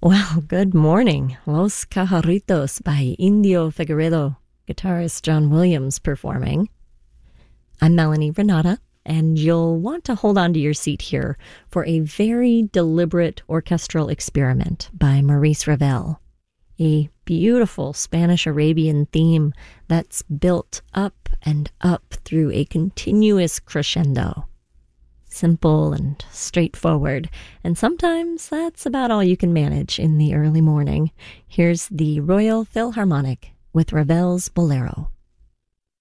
Well, good morning. Los Cajaritos by Indio Figueredo, guitarist John Williams performing. I'm Melanie Renata, and you'll want to hold on to your seat here for a very deliberate orchestral experiment by Maurice Ravel. A beautiful Spanish-Arabian theme that's built up and up through a continuous crescendo. Simple and straightforward, and sometimes that's about all you can manage in the early morning. Here's the Royal Philharmonic with Ravel's Bolero.